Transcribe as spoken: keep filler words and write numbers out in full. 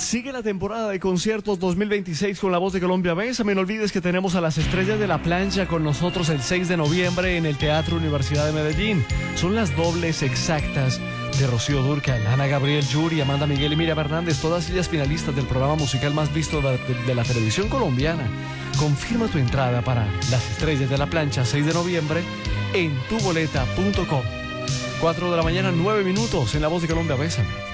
Sigue la temporada de conciertos dos mil veintiséis con La Voz de Colombia. Bésame, no olvides que tenemos a las Estrellas de la Plancha con nosotros el seis de noviembre en el Teatro Universidad de Medellín. Son las dobles exactas de Rocío Dúrcal, Ana Gabriel Yuri, Amanda Miguel y Miriam Hernández, todas ellas finalistas del programa musical más visto de, de, de la televisión colombiana. Confirma tu entrada para Las Estrellas de la Plancha, seis de noviembre, en tu boleta punto com. cuatro de la mañana, nueve minutos en La Voz de Colombia. Bésame.